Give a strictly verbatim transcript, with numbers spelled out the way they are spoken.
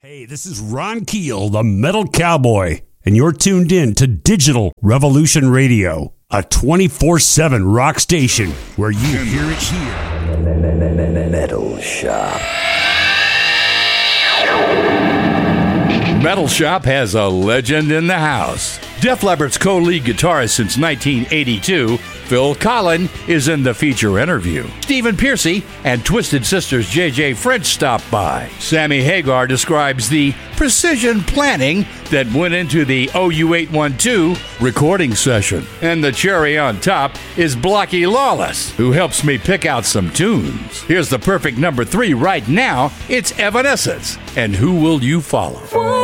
Hey, this is Ron Keel, the Metal Cowboy, and you're tuned in to Digital Revolution Radio, a twenty-four seven rock station where you hear it here. Metal Shop. Metal Shop has a legend in the house. Def Leppard's co-lead guitarist since nineteen eighty-two, Phil Collen, is in the feature interview. Stephen Pearcy and Twisted Sisters J J French stop by. Sammy Hagar describes the precision planning that went into the O U eight one two recording session. And the cherry on top is Blocky Lawless, who helps me pick out some tunes. Here's the perfect number three right now. It's Evanescence. And Who Will You Follow?